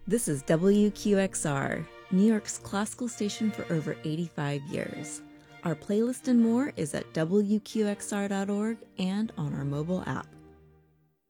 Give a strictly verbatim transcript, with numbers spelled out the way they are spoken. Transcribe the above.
This is W Q X R, New York's classical station for over eighty-five years. Our playlist and more is at W Q X R dot org and on our mobile app.